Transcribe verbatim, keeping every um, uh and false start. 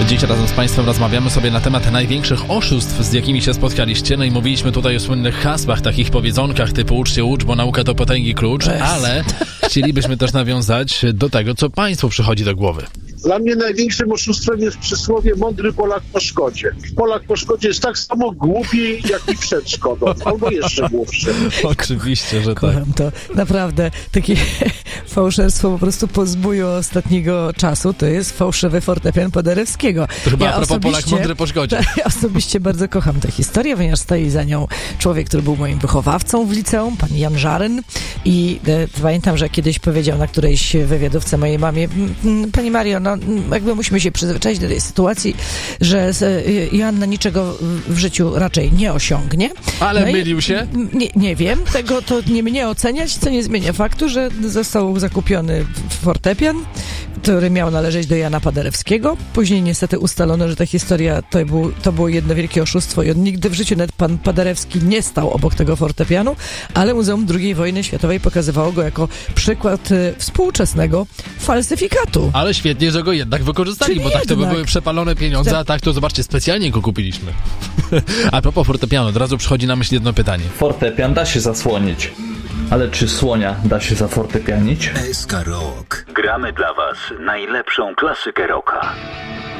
Dziś razem z Państwem rozmawiamy sobie na temat największych oszustw, z jakimi się spotkaliście. No i mówiliśmy tutaj o słynnych hasłach, takich powiedzonkach typu ucz się ucz, bo nauka to potęgi klucz, ale chcielibyśmy też nawiązać do tego, co Państwu przychodzi do głowy. Dla mnie największym oszustwem jest przysłowie mądry Polak po szkodzie. Polak po szkodzie jest tak samo głupi, jak i przed szkodą, albo jeszcze głupszy. Oczywiście, że Kocham tak. to. Naprawdę, takie fałszerstwo po prostu pozbój ostatniego czasu, to jest fałszywy fortepian Paderewskiego. To chyba ja a propos Polak mądry po szkodzie. Ja osobiście bardzo kocham tę historię, ponieważ stoi za nią człowiek, który był moim wychowawcą w liceum, pan Jan Żaryn, i e, pamiętam, że kiedyś powiedział na którejś wywiadówce mojej mamie: Pani Mario, no jakby musimy się przyzwyczaić do tej sytuacji, że Joanna niczego w życiu raczej nie osiągnie. Ale no mylił się? Nie, nie wiem, tego to nie mnie oceniać, co nie zmienia faktu, że został zakupiony fortepian, który miał należeć do Jana Paderewskiego. Później niestety ustalono, że ta historia to, był, to było jedno wielkie oszustwo i on nigdy w życiu nawet pan Paderewski nie stał obok tego fortepianu, ale Muzeum drugiej Wojny Światowej pokazywało go jako przykład y, współczesnego falsyfikatu. Ale świetnie, że go jednak wykorzystali, Czyli bo tak to by jednak. były przepalone pieniądze, a tak to zobaczcie, specjalnie go kupiliśmy. A propos fortepianu, od razu przychodzi na myśl jedno pytanie. Fortepian da się zasłonić, ale czy słonia da się zafortepianić? S K Rock. Gramy dla Was najlepszą klasykę rocka.